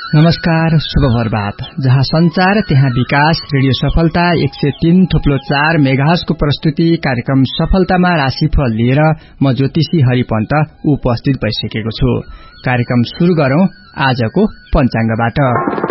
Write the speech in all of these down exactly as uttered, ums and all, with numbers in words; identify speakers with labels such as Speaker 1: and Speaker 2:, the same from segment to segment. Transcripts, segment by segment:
Speaker 1: नमस्कार, शुभ प्रभात। जहाँ संचार त्यहाँ विकास। रेडियो सफलता एक सय तीन थुप्लो चार मेगाहर्जको प्रस्तुति कार्यक्रम सफलतामा राशिफल लिएर म ज्योतिषी हरिपन्त उपस्थित भइसकेको छु। कार्यक्रम शुरू गरौं आजको पञ्चाङ्गबाट।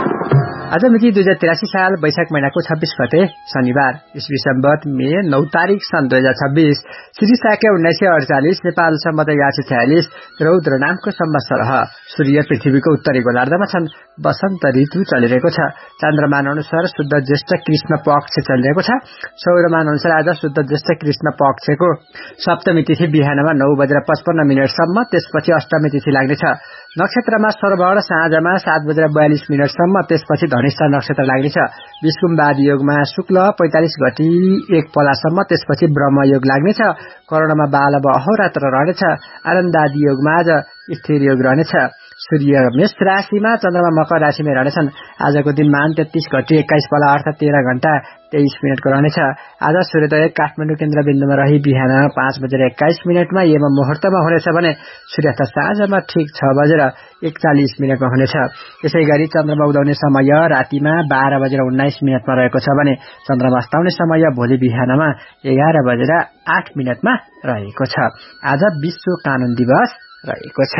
Speaker 2: आज मिति दुई हजार तिरासी साल वैशाख महीनाको छब्बीस गते शनिबार, ईस्वी सम्वत मे नौ तारिक सन् दुई हजार छब्बीस, श्री साके उन्नाइस सय अडचालिस, नेपाल सम्वत एघार सय छयालिस, रौद्र नामको संवत्सर। सूर्य पृथ्वीको उत्तरी गोलार्धमा छन्। वसन्त ऋतु चलिरहेको छ। चन्द्रमान अनुसार शुद्ध ज्येष्ठ कृष्ण पक्ष चलिरहेको छ। सौरमान अनुसार आज शुद्ध ज्येष्ठ कृष्ण पक्षको सप्तमी तिथि बिहानमा नौ बजेर पचपन्न मिनटसम्म, त्यसपछि अष्टमी तिथि लाग्नेछ। नक्षत्रमा सर्वण साँझमा सात बजेर बयालिस मिनटसम्म, त्यसपछि धनिष्ठा नक्षत्र लाग्नेछ। विष्कुम्बादी योगमा शुक्ल पैंतालिस घटी एक पलासम्म, त्यसपछि ब्रह्म योग लाग्नेछ। करणमा बालव अहोरात्र रहनेछ। आनन्दादी योगमा आज स्थिर योग रहनेछ। सूर्य मेष राशिमा, चन्द्रमा मकर राशिमा रहनेछन्। आजको दिन मान तेत्तीस घटी एक्काइस पला अर्थात तेह्र घण्टा तेइस मिनटको रहनेछ। आज सूर्योदय काठमाडौँ केन्द्रबिन्दुमा रही बिहान पाँच बजेर एक्काइस मिनटमा यम मुहूर्तमा हुनेछ भने सूर्यास्त साँझमा ठिक छ बजेर एकचालिस मिनटमा हुनेछ। यसै गरी चन्द्रमा उदाउने समय रातिमा बाह्र बजेर उन्नाइस मिनटमा रहेको छ भने चन्द्रमा अस्ताउने समय भोलि बिहानमा एघार बजेर आठ मिनटमा रहेको छ। आज विश्व कानून दिवस रहेको छ।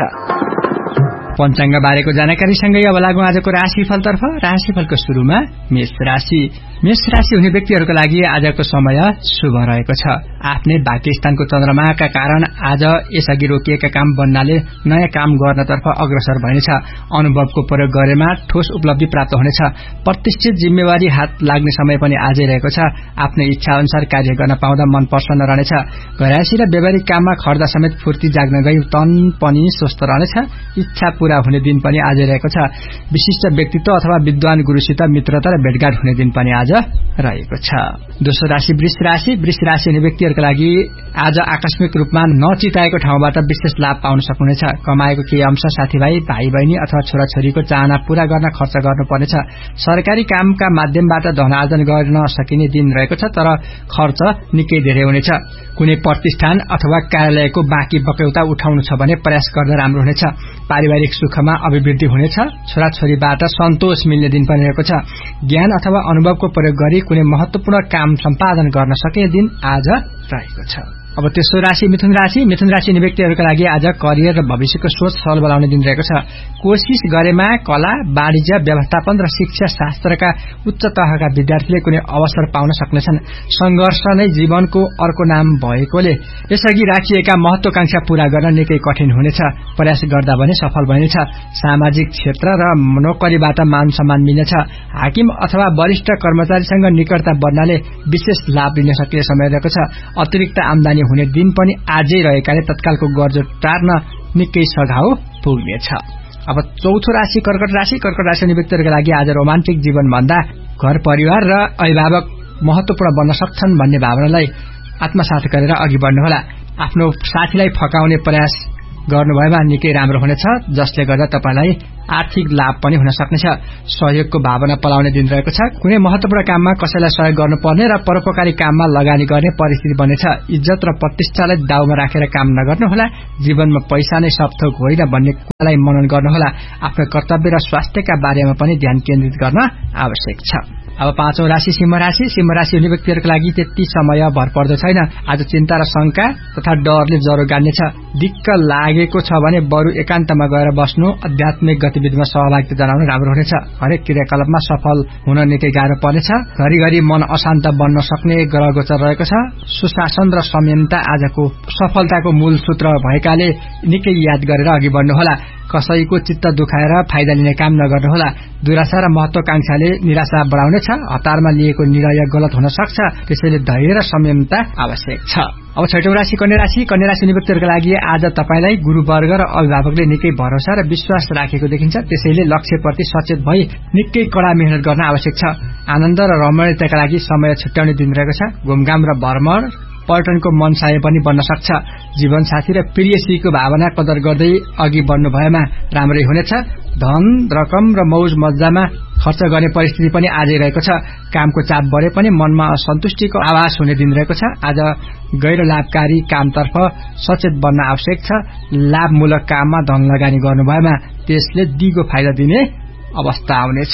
Speaker 1: पञ्चाङ्ग बारेको जानकारीसँगै अब लागौं आजको राशिफलतर्फ। राशिफलको सुरुमा मेष राशि। मेष राशि हुने व्यक्तिहरूको लागि आजको समय शुभ रहेको छ। आफ्नै भाग्यस्थानको चन्द्रमाका कारण आज यसअघि रोकिएका काम बन्नाले नयाँ काम गर्नतर्फ अग्रसर भइनेछ। अनुभवको प्रयोग गरेमा ठोस उपलब्धि प्राप्त हुनेछ। प्रतिष्ठित जिम्मेवारी हात लाग्ने समय पनि आजै रहेको छ। आफ्नो इच्छा अनुसार कार्य गर्न पाउँदा मन प्रसन्न रहनेछ। घरायसी र व्यावहारिक काममा खर्दा समेत फूर्ति जाग्न गई तन पनि स्वस्थ रहनेछ। इच्छा पूरा हुने दिन पनि आज रहेको छ। विशिष्ट व्यक्तित्व अथवा विद्वान गुरुसित मित्रता र भेटघाट हुने दिन पनि आज रहेको छ। दोस्रो राशि वृष राशि। वृष राशि हुने व्यक्तिहरूका लागि आज आकस्मिक रूपमा नचिताएको ठाउँबाट विशेष लाभ पाउन सक्नुहुनेछ। कमाएको केही अंश साथीभाइ, भाइ बहिनी अथवा छोराछोरीको चाहना पूरा गर्न खर्च गर्नुपर्नेछ। सरकारी कामका माध्यमबाट धन आर्जन गर्न सकिने दिन रहेको छ, तर खर्च निकै धेरै हुनेछ। कुनै प्रतिष्ठान अथवा कार्यालयको बाँकी बकौता उठाउनु छ भने प्रयास गर्दा राम्रो हुनेछ। पारिवारिक सुखमा अभिवृद्धि हुनेछ। छोराछोरीबाट सन्तोष मिल्ने दिन पनि रहेको छ। ज्ञान अथवा अनुभवको प्रयोग गरी कुनै महत्वपूर्ण काम सम्पादन गर्न सकिने दिन आज रहेको छ। अब तेस्रो राशि मिथुन राशि। मिथुन राशि हुने व्यक्तिहरूका लागि आज करियर र भविष्यको सोच सरल बनाउने दिन रहेको छ। कोशिश गरेमा कला, वाणिज्य, व्यवस्थापन र शिक्षा शास्त्रका उच्च तहका विद्यार्थीले कुनै अवसर पाउन सक्नेछन्। संघर्ष नै जीवनको अर्को नाम भएकोले यसअघि राखिएका महत्वाकांक्षा पूरा गर्न निकै कठिन हुनेछ। प्रयास गर्दा भने सफल बनिनेछ। सामाजिक क्षेत्र र नोकरीबाट मान सम्मान मिल्नेछ। हाकिम अथवा वरिष्ठ कर्मचारीसँग निकटता बढ्नाले विशेष लाभ लिन सकिने समय रहेको छ। अतिरिक्त आमदानी हुने दिन पनि आजै रहेकाले तत्कालको गर्जो टार्न निकै सघाउ पुग्नेछ। अब चौथो राशि कर्कट राशि। कर्कट राशि हुने व्यक्तिहरूका लागि आज रोमान्टिक जीवनभन्दा घर परिवार र अभिभावक महत्वपूर्ण बन्न सक्छन् भन्ने भावनालाई आत्मसात गरेर अघि बढ्नुहोला। आफ्नो साथीलाई फकाउने प्रयास गर्नुभएमा निकै राम्रो हुनेछ, जसले गर्दा तपाईलाई आर्थिक लाभ पनि हुन सक्नेछ। सहयोगको भावना पलाउने दिन रहेको छ। कुनै महत्वपूर्ण काममा कसैलाई सहयोग गर्नुपर्ने र परोपकारी काममा लगानी गर्ने परिस्थिति बनेछ। इज्जत र प्रतिष्ठालाई दाउमा राखेर काम नगर्नुहोला। जीवनमा पैसा नै सब थोक होइन भन्ने कुरालाई मनन गर्नुहोला। आफ्नो कर्तव्य र स्वास्थ्यका बारेमा पनि ध्यान केन्द्रित गर्न आवश्यक छ। अब पाँचौं राशि सिंह राशि। सिंह राशि हुने व्यक्तिहरूका लागि त्यति समय भर पर्दो छैन। आज चिन्ता र शंका तथा डरले ज्वरो गाड्नेछ। दिक्क लागेको छ भने बरु एकान्तमा गएर बस्नु, आध्यात्मिक गतिविधिमा सहभागिता जनाउनु राम्रो हुनेछ। हरेक क्रियाकलापमा सफल हुन निकै गाह्रो पर्नेछ। घरिघरि मन अशान्त बन्न सक्ने ग्रह गोचर रहेको छ। सुशासन र संयमता आजको सफलताको मूल सूत्र भएकाले निकै याद गरेर अघि बढ्नुहोला। कसैको चित्त दुखाएर फाइदा लिने काम नगर्नुहोला। दुराशा र महत्वाकांक्षाले निराशा बढाउनेछ। हतारमा लिएको निर्णय गलत हुन सक्छ, त्यसैले धैर्य र संयमता आवश्यक छ। अब छैटौं राशि कन्या राशि। कन्या राशि हुने व्यक्तिहरूका लागि आज तपाईलाई गुरुवर्ग र अभिभावकले निकै भरोसा र विश्वास राखेको देखिन्छ। त्यसैले लक्ष्यप्रति सचेत भई निकै कड़ा मेहनत गर्न आवश्यक छ। आनन्द र रमणीयताका लागि समय छुट्याउने दिन रहेको छ। घुमघाम र भ्रमण पर्यटनको मनसाय पनि बन्न सक्छ। जीवनसाथी र प्रियसीको भावना कदर गर्दै अघि बढ्नु भएमा राम्रै हुनेछ। धन रकम र मौज मज्जामा खर्च गर्ने परिस्थिति पनि आजै रहेको छ। कामको चाप बढे पनि मनमा असन्तुष्टिको आभास हुने दिन रहेको छ। आज गैर लाभकारी कामतर्फ सचेत बन्न आवश्यक छ। लाभमूलक काममा धन लगानी गर्नु भएमा त्यसले दिगो फाइदा दिने अवस्था आउनेछ।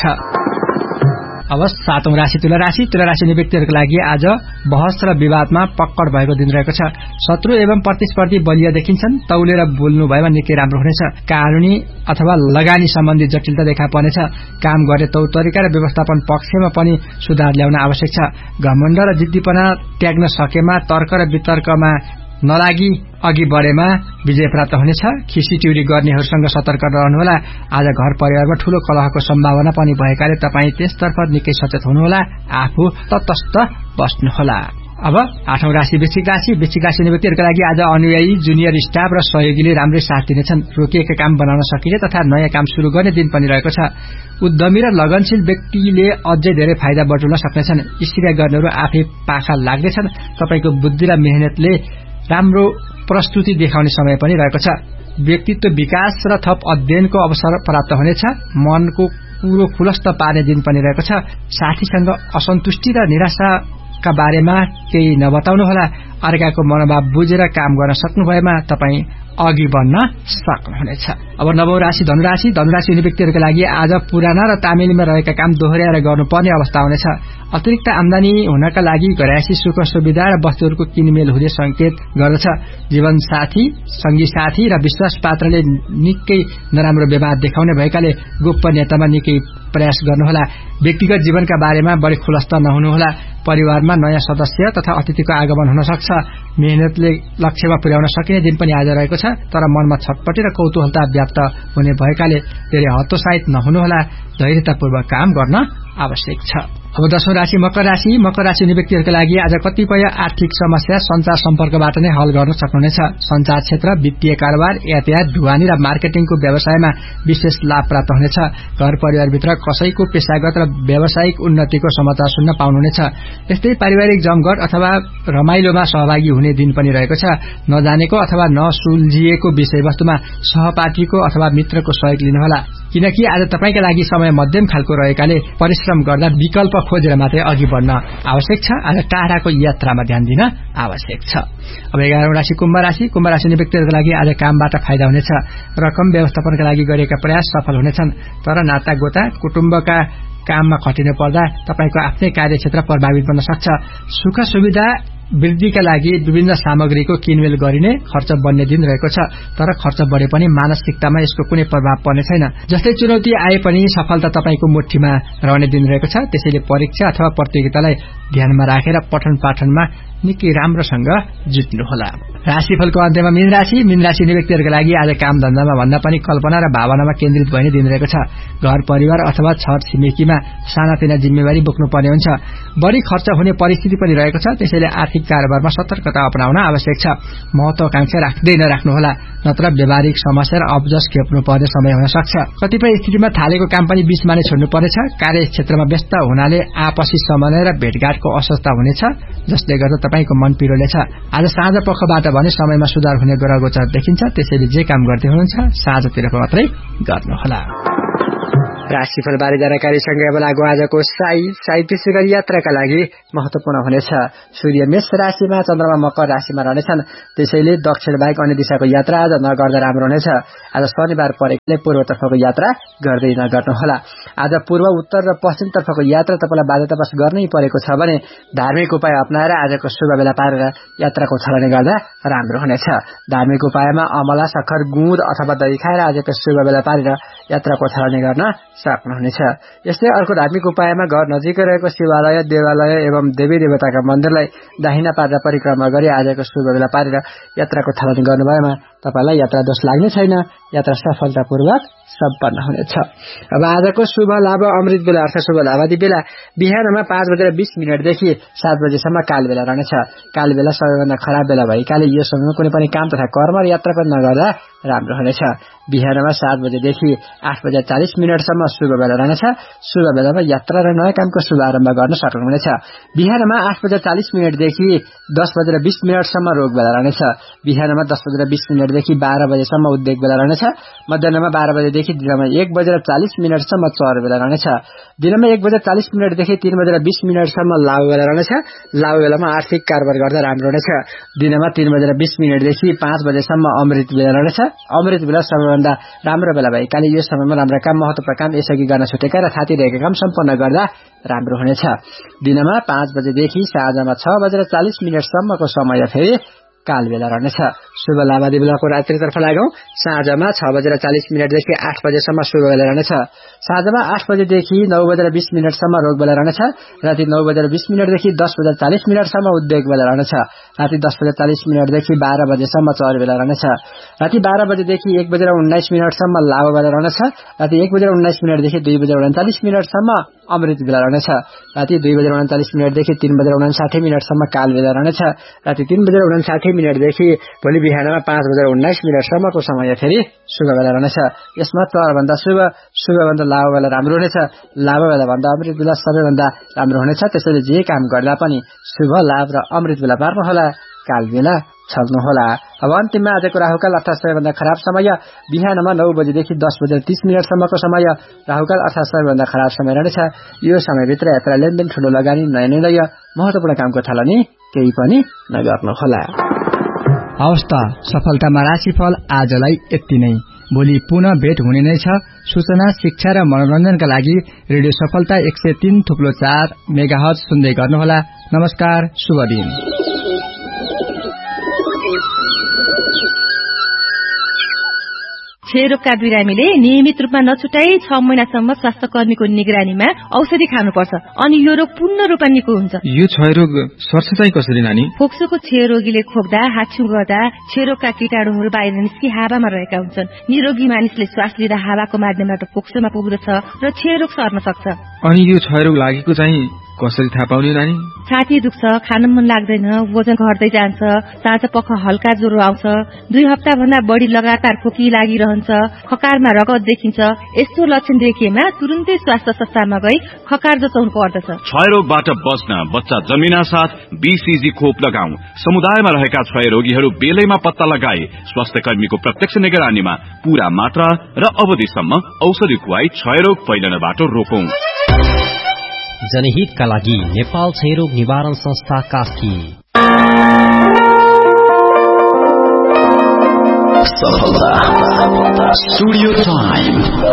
Speaker 1: अब सातौं राशि तुला राशि। तुला राशि हुने व्यक्तिहरूको लागि आज बहस र विवादमा पक्कड भएको दिन रहेको छ। शत्रु एवं प्रतिस्पर्धी बलिया देखिन्छन्। तौलेर बोल्नु भएमा निकै राम्रो हुनेछ। कानूनी अथवा लगानी सम्बन्धी जटिलता देखा पर्नेछ। काम गर्ने तौर तरिका र व्यवस्थापन पक्षमा पनि सुधार ल्याउन आवश्यक छ। घमण्ड र जिद्दीपना त्याग्न सकेमा तर्क र वितर्कमा नलागी अघि बढेमा विजय प्राप्त हुनेछ। खिसी टिउरी गर्नेहरूसँग सतर्क रहनुहोला। आज घर परिवारमा ठूलो कलहको सम्भावना पनि भएकाले तपाईँ त्यसतर्फ निकै सचेत हुनुहोला। आफू तटस्थ बस्नुहोला। अब आठौं राशि वृश्चिक राशि। वृश्चिक राशि हुने व्यक्तिहरूका लागि आज अनुयायी, जुनियर स्टाफ र सहयोगीले राम्रै साथ दिनेछन्। रोकिएका काम बनाउन सकिने तथा नयाँ काम शुरू गर्ने दिन पनि रहेको छ। उद्यमी र लगनशील व्यक्तिले अझै धेरै फाइदा बटुल्न सक्नेछन्। स्थिर गर्नेहरू आफै पाखा लाग्दैछन्। तपाईको बुद्धि र मेहनतले राम्रो प्रस्तुति देखाउने समय पनि रहेको छ। व्यक्तित्व विकास र थप अध्ययनको अवसर प्राप्त हुनेछ। मनको कुरो खुलस्त पार्ने दिन पनि रहेको छ। साथीसँग असन्तुष्टि र निराशाका बारेमा केही नबताउनुहोला। अर्काको मनोभाव बुझेर काम गर्न सक्नु भएमा तपाईँ अघि बढ्न सक्नुहुनेछ। अब नवौं राशि धनुराशि। धनुराशि हुने व्यक्तिहरूका लागि आज पुराना र तामेलीमा रहेका काम दोहोर्याएर गर्नुपर्ने अवस्था हुनेछ। अतिरिक्त आमदानी हुनका लागि घरायसी सुख सुविधा र वस्तुहरूको किनमेल हुने संकेत गर्दछ। जीवन साथी, संगी साथी र विश्वास पात्रले निकै नराम्रो व्यवहार देखाउने भएकाले गोपनीयतामा निकै प्रयास गर्नुहोला। व्यक्तिगत जीवनका बारेमा बढी खुलस्त नहुनुहोला। परिवारमा नयाँ सदस्य तथा अतिथिको आगमन हुन सक्छ। मेहनतले लक्ष्यमा पुर्याउन सकिने दिन पनि आज रहेको छ। तर मनमा छटपटी र कौतूहलता व्याप्त हुने भएकाले धेरै हतोत्साहित नहुनुहोला। धैर्यतापूर्वक काम गर्न आवश्यक छ। अब दशौं राशि मकर राशि। मकर राशि हुने व्यक्तिहरूका लागि आज कतिपय आर्थिक समस्या संचार सम्पर्कबाट नै हल गर्न सक्नुहुनेछ। संचार क्षेत्र, वित्तीय कारोबार, यातायात, ढुवानी र मार्केटिङको व्यवसायमा विशेष लाभ प्राप्त हुनेछ। घर परिवारभित्र कसैको पेशागत र व्यावसायिक उन्नतिको समाचार सुन्न पाउनुहुनेछ। यस्तै पारिवारिक जमघट अथवा रमाइलोमा सहभागी हुने दिन पनि रहेको छ। नजानेको अथवा नसुल्झिएको विषयवस्तुमा सहपाठीको अथवा मित्रको सहयोग लिनुहोला, किनकि आज तपाईका लागि समय मध्यम खालको रहेकाले परिश्रम गर्दा विकल्प खोजेर मात्रै अघि बढ्न आवश्यक छ। आज टाढाको यात्रामा ध्यान दिन आवश्यक छ। अब एघारौं राशि कुम्भ राशि। कुम्भ राशि हुने व्यक्तिहरूका लागि आज कामबाट फाइदा हुनेछ। रकम व्यवस्थापनका लागि गरेका प्रयास सफल हुनेछन्। तर नाता गोता, कुटुम्बका काममा खटिनु पर्दा तपाईको आफ्नै कार्यक्षेत्र प्रभावित बन्न सक्छ। सुख सुविधा वृद्धिका लागि विभिन्न सामग्रीको किनमेल गरिने खर्च बन्ने दिन रहेको छ। तर खर्च बढे पनि मानसिकतामा यसको कुनै प्रभाव पर्ने छैन। जस्तै चुनौती आए पनि सफलता तपाईको मुठीमा रहने दिन रहेको छ। त्यसैले परीक्षा अथवा प्रतियोगितालाई ध्यानमा राखेर पठन पाठनमा निकै राम्रोसँग जित्नुहोला। राशिफलको अन्त्यमा मीन राशि। मीन राशि हुने व्यक्तिहरूका लागि आज काम धन्दामा भन्दा पनि कल्पना र भावनामा केन्द्रित भइने दिन रहेको छ। घर परिवार अथवा छर छिमेकीमा सानातिना जिम्मेवारी बोक्नुपर्ने हुन्छ। बढी खर्च हुने परिस्थिति पनि रहेको छ। त्यसैले आर्थिक कारोबारमा सतर्कता अपनाउन आवश्यक छ। महत्वाकांक्षा राख्दै नराख्नुहोला, नत्र व्यावहारिक समस्या र अब्जस खेप्नु पर्ने समय हुन सक्छ। कतिपय स्थितिमा थालेको काम पनि बीचमा नै छोड्नु पर्नेछ। कार्यक्षेत्रमा व्यस्त हुनाले आपसी समन्वय र भेटघाटको असहजता हुनेछ, जसले गर्दा तपाईको मन पिरोलेछ। आज साँझ पक्षबाट भने समयमा सुधार हुने ग्रह गोचर देखिन्छ। त्यसैले जे काम गर्दै हुनुहुन्छ साँझतिर मात्रै गर्नुहोला। राशिफल बारे जानकारीसँगै अब लागू आजको साई साई विशेष गरी यात्राका लागि महत्वपूर्ण हुनेछ। सूर्य मेष राशिमा, चन्द्रमा मकर राशिमा रहनेछन्। त्यसैले दक्षिण बाहेक अन्य दिशाको यात्रा आज नगर्दा राम्रो हुनेछ। आज शनिबार परेकोले पूर्वतर्फको यात्रा गर्दै नगर्नुहोला। आज पूर्व, उत्तर र पश्चिमतर्फको यात्रा तपाईँलाई बाध्यतावश गर्नै परेको छ भने धार्मिक उपाय अपनाएर आजको शुभ बेला पारेर यात्राको छलनी गर्दा राम्रो हुनेछ। धार्मिक उपायमा अमला, सक्खर, गुँड अथवा दही खाएर आजको शुभ बेला पारेर यात्राको छलनी गर्न सक्नुहुनेछ। यस्तै अर्को धार्मिक उपायमा घर नजिकै रहेको शिवालय, देवालय एवं देवी देवताका मन्दिरलाई दाहिना पारेर परिक्रमा गरी आजको शुभ बेला पारेर यात्राको थालनी गर्नुभएमा तपाईलाई यात्रा दोष लाग्ने छैन। यात्रा सफलतापूर्वक सम्पन्न हुनेछ। अब आजको शुभ लाभ अमृत बेला अर्थ शुभ लाभादी बेला बिहानमा पाँच बजेर बीस मिनटदेखि सात बजेसम्म काल बेला रहनेछ। काल बेला सबैभन्दा खराब बेला भएकाले यो समयमा कुनै पनि काम तथा कर्म र यात्रा पनि नगर्दा राम्रो हुनेछ। बिहानमा सात बजेदेखि आठ बजे चालिस मिनटसम्म शुभ बेला रहनेछ। शुभ बेलामा यात्रा र नयाँ कामको शुभारम्भ गर्न सक्नुहुनेछ। बिहानमा आठ बजे चालिस मिनटदेखि दस बजेर बीस मिनटसम्म रोग बेला रहनेछ। बिहानमा दस बजेर बीस मिनटदेखि
Speaker 2: मिनटदेखि बाह्र बजेसम्म उद्योग बेला रहनेछ। मध्याहमा बाह्र बजेदेखि दिनमा एक बजेर चालिस मिनटसम्म चौर बेला रहनेछ। दिनमा एक बजेर चालिस मिनटदेखि तीन बजेर बीस मिनटसम्म लाउ बेला रहनेछ। लाउ बेलामा आर्थिक कारोबार गर्दा राम्रो हुनेछ। दिनमा तीन बजेर बीस मिनटदेखि पाँच बजेसम्म अमृत बेला रहनेछ। अमृत बेला सबैभन्दा राम्रो बेला भएकाले यो समयमा राम्रा काम, महत्त्वपूर्ण काम यसअघि गर्न छुटेका र थाती रहेका काम सम्पन्न गर्दा राम्रो हुनेछ। दिनमा पाँच बजेदेखि साँझमा छ बजेर चालिस मिनटसम्मको समय फेरि काल बेला रहनेछ। शुभ लाभादी बेलाको रात्रितर्फ लागौं। साँझमा छ बजेर चालिस मिनटदेखि आठ बजेसम्म शुभ बेला रहनेछ। साँझमा आठ बजेदेखि नौ बजेर बीस मिनटसम्म रोग बेला रहनेछ। राति नौ बजेर बीस मिनटदेखि दस बजेर चालिस मिनटसम्म उद्योग बेला रहनेछ। राति दस बजेर चालिस मिनटदेखि बाह्र बजेसम्म चौर बेला रहनेछ। राति बाह्र बजेदेखि एक बजेर उन्नाइस मिनटसम्म लाभ बेला रहनेछ। राति एक बजेर उन्नाइस मिनटदेखि दुई बजेर उन्चालिस मिनटसम्म अमृत बेला रहनेछ। राति दुई बजेर उन्चालिस मिनटदेखि तीन बजेर उनासाठी मिनटसम्म काल बेला रहनेछ। राति तीन बजेर उनासाठी मिनटदेखि भोलि बिहानमा पाँच बजेर उन्नाइस मिनटसम्मको समय फेरि शुभ बेला रहनेछ। यसमा चौरभन्दा शुभ, शुभभन्दा लाभ बेला राम्रो हुनेछ। लाभ बेला भन्दा अमृत बेला सबैभन्दा राम्रो हुनेछ। त्यसैले जे काम गर्दा पनि शुभ, लाभ र अमृत बेला पार्नुहोला, काल बेला छल्नुहोला। अब अन्तिममा आजको राहुकाल अर्थात् सबैभन्दा खराब समय बिहानमा नौ बजेदेखि दस बजेर तीस मिनटसम्मको समय राहुकाल अर्थात् सबैभन्दा खराब समय रहनेछ। यो समयभित्र यात्रा, लेनदेन, ठूलो लगानी, नयाँ निर्णय, महत्त्वपूर्ण कामको थालनी केही पनि नगर्नुहोला।
Speaker 1: हवस् त, सफलतामा राशिफल आजलाई यति नै। भोलि पुनः भेट हुने नै छ। सूचना, शिक्षा र मनोरञ्जनका लागि रेडियो सफलता एक सय तीन थुप्लो चार मेगाहर्ज सुन्दै गर्नुहोला। नमस्कार, शुभ दिन।
Speaker 3: क्षयरोगका बिरामीले नियमित रूपमा नछुटाई छ महिनासम्म स्वास्थ्य कर्मीको निगरानीमा औषधि खानुपर्छ, अनि यो रोग पूर्ण रूपमा निको हुन्छ।
Speaker 4: यो क्षयरोग सर्छ चाहिँ कसरी नानी?
Speaker 3: फोक्सोको क्षयरोगीले खोक्दा, हाच्छिउ गर्दा क्षयरोगका कीटाणुहरू बाहिर निस्कि हावामा रहेका हुन्छन्। निरोगी मानिसले श्वास लिँदा हावाको माध्यमबाट फोक्सोमा पुग्दछ र क्षयरोग सर्न सक्छ।
Speaker 4: अनि यो क्षयरोग लागेको चाहिँ कसरी थाहा पाउने नानी?
Speaker 3: छाती दुख्छ, खान मन लाग्दैन, वजन घट्दै जान्छ, साँझ पख हल्का ज्वरो आउँछ, दुई हप्ता भन्दा बढी लगातार खोकी लागिरहन्छ, खकारमा रगत देखिन्छ। यस्तो लक्षण देखिएमा तुरुन्तै स्वास्थ्य संस्थामा गई खकार जचाउनु पर्दछ।
Speaker 5: क्षयरोगबाट बच्न बच्चा जन्मिना साथ बीसीजी खोप लगाऊ। समुदायमा रहेका क्षय रोगीहरू बेलैमा पत्ता लगाए स्वास्थ्य कर्मीको प्रत्यक्ष निगरानीमा पूरा मात्रा र अवधिसम्म औषधि खुवाई क्षयरोग फैलनबाट रोकौं।
Speaker 6: जनहितका लागि नेपाल क्षयरोग निवारण संस्था कास्की। सफलता स्टुडियो टाइम।